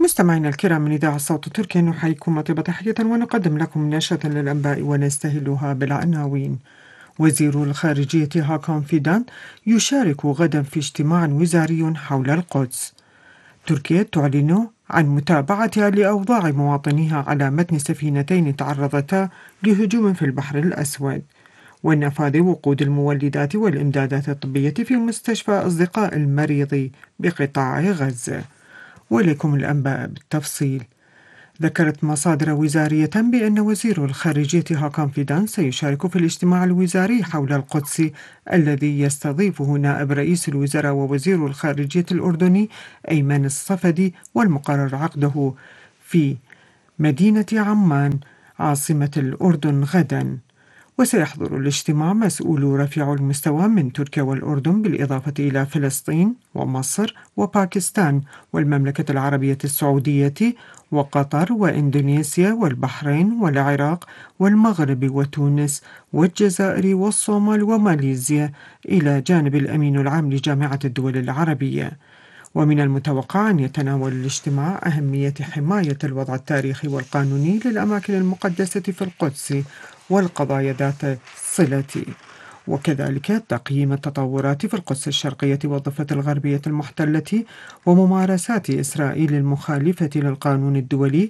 مستمعينا الكرام من إذاعة صوت تركيا نحييكم طيبة تحية ونقدم لكم نشرة للأنباء ونستهلها بالعناوين. وزير الخارجية هاكون فيدان يشارك غدا في اجتماع وزاري حول القدس. تركيا تعلن عن متابعتها لأوضاع مواطنيها على متن سفينتين تعرضتا لهجوم في البحر الأسود. ونفاذ وقود المولدات والإمدادات الطبية في مستشفى أصدقاء المريض بقطاع غزة. ولكم الأنباء بالتفصيل. ذكرت مصادر وزارية بأن وزير الخارجية هاكون فيدان سيشارك في الاجتماع الوزاري حول القدس الذي يستضيفه نائب رئيس الوزراء ووزير الخارجية الأردني أيمن الصفدي، والمقرر عقده في مدينة عمان عاصمة الأردن غدا. وسيحضر الاجتماع مسؤولو رفيع المستوى من تركيا والأردن بالإضافة إلى فلسطين ومصر وباكستان والمملكة العربية السعودية وقطر وإندونيسيا والبحرين والعراق والمغرب وتونس والجزائر والصومال وماليزيا، إلى جانب الأمين العام لجامعة الدول العربية. ومن المتوقع أن يتناول الاجتماع أهمية حماية الوضع التاريخي والقانوني للأماكن المقدسة في القدس والقضايا ذات صلة، وكذلك تقييم التطورات في القدس الشرقية والضفة الغربية المحتلة وممارسات إسرائيل المخالفة للقانون الدولي،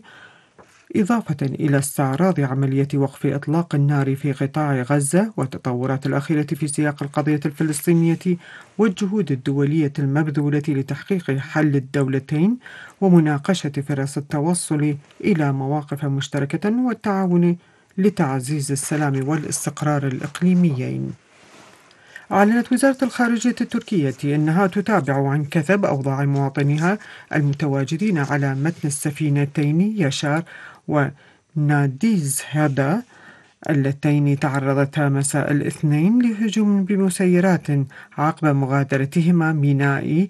إضافة إلى استعراض عملية وقف إطلاق النار في قطاع غزة والتطورات الأخيرة في سياق القضية الفلسطينية والجهود الدولية المبذولة لتحقيق حل الدولتين ومناقشة فرص التوصل إلى مواقف مشتركة والتعاون لتعزيز السلام والاستقرار الإقليميين. أعلنت وزارة الخارجية التركية أنها تتابع عن كثب أوضاع مواطنيها المتواجدين على متن السفينتين ياشار وناديز هذا اللتين تعرضتا مساء الاثنين لهجوم بمسيرات عقب مغادرتهما ميناء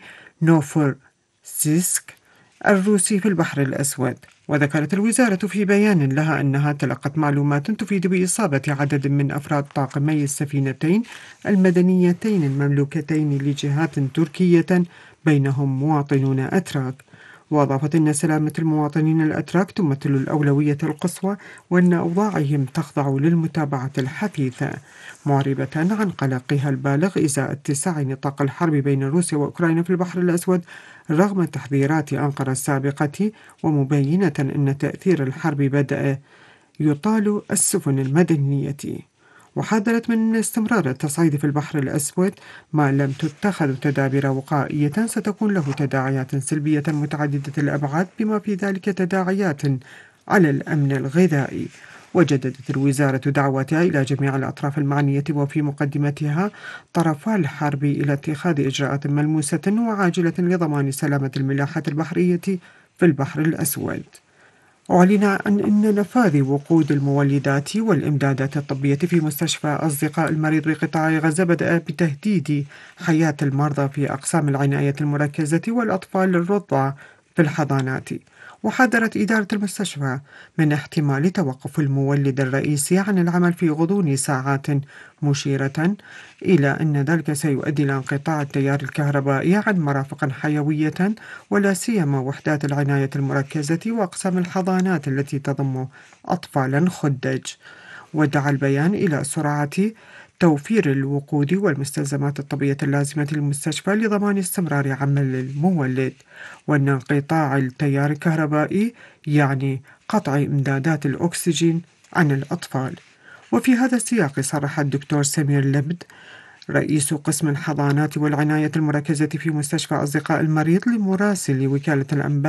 نوفورسيسك الروسي في البحر الأسود. وذكرت الوزارة في بيان لها أنها تلقت معلومات تفيد بإصابة عدد من أفراد طاقمي السفينتين المدنيتين المملوكتين لجهات تركية بينهم مواطنون أتراك. وأضافت أن سلامة المواطنين الأتراك تمثل الأولوية القصوى وأن أوضاعهم تخضع للمتابعة الحثيثة، معربة عن قلقها البالغ إزاء اتساع نطاق الحرب بين روسيا وأوكرانيا في البحر الأسود رغم تحذيرات أنقرة السابقة، ومبينة أن تأثير الحرب بدأ يطال السفن المدنية. وحذرت من استمرار التصعيد في البحر الأسود ما لم تتخذ تدابير وقائية ستكون له تداعيات سلبية متعددة الأبعاد، بما في ذلك تداعيات على الأمن الغذائي. وجددت الوزارة دعوتها إلى جميع الأطراف المعنية وفي مقدمتها طرفا الحرب إلى اتخاذ إجراءات ملموسة وعاجلة لضمان سلامة الملاحة البحرية في البحر الأسود. أعلن عن أن نفاذ وقود المولدات والإمدادات الطبية في مستشفى أصدقاء المريض بقطاع غزة بدأ بتهديد حياة المرضى في أقسام العناية المركزة والأطفال الرضع في الحضانات. وحذرت إدارة المستشفى من احتمال توقف المولد الرئيسي عن العمل في غضون ساعات، مشيرة إلى أن ذلك سيؤدي إلى انقطاع التيار الكهربائي عن مرافق حيوية ولا سيما وحدات العناية المركزة وأقسام الحضانات التي تضم أطفالا خدج. ودعا البيان إلى سرعة توفير الوقود والمستلزمات الطبية اللازمة للمستشفى لضمان استمرار عمل المولد، وأن انقطاع التيار الكهربائي يعني قطع إمدادات الأكسجين عن الأطفال. وفي هذا السياق صرح الدكتور سمير لبد رئيس قسم الحضانات والعناية المركزة في مستشفى أصدقاء المريض لمراسل وكالة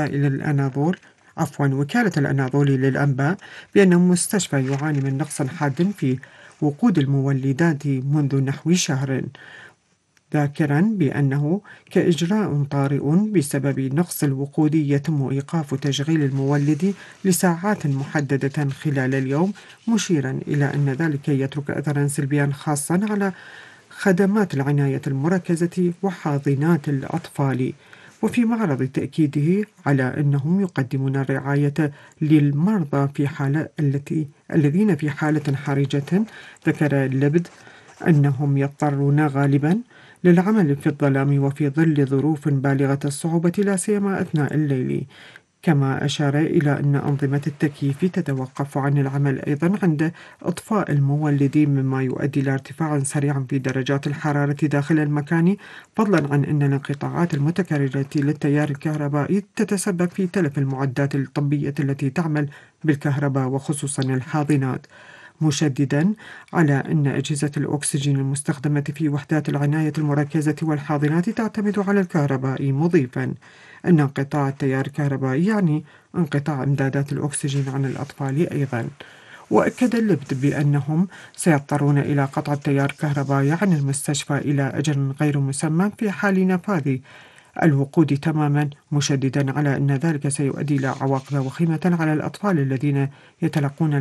الأناضول للأنباء بأن المستشفى يعاني من نقص حاد في وقود المولدات منذ نحو شهر، ذاكرا بأنه كإجراء طارئ بسبب نقص الوقود يتم إيقاف تشغيل المولد لساعات محددة خلال اليوم، مشيرا إلى أن ذلك يترك أثرا سلبيا خاصا على خدمات العناية المركزة وحاضنات الأطفال. وفي معرض تأكيده على أنهم يقدمون الرعاية للمرضى في حالة الذين في حالة حرجة، ذكر اللبد أنهم يضطرون غالبا للعمل في الظلام وفي ظل ظروف بالغة الصعوبة لا سيما أثناء الليل، كما أشار إلى أن أنظمة التكييف تتوقف عن العمل أيضا عند إطفاء المولد، مما يؤدي إلى ارتفاع سريع في درجات الحرارة داخل المكان، فضلا عن أن الانقطاعات المتكررة للتيار الكهربائي تتسبب في تلف المعدات الطبية التي تعمل بالكهرباء وخصوصا الحاضنات، مشددا على أن أجهزة الأكسجين المستخدمة في وحدات العناية المركزة والحاضنات تعتمد على الكهرباء، مضيفا أن انقطاع التيار الكهربائي يعني انقطاع إمدادات الأكسجين عن الأطفال أيضا. وأكد اللبد بأنهم سيضطرون إلى قطع التيار الكهربائي عن المستشفى إلى أجل غير مسمى في حال نفاذ الوقود تماما، مشددا على أن ذلك سيؤدي إلى عواقب وخيمة على الأطفال الذين يتلقون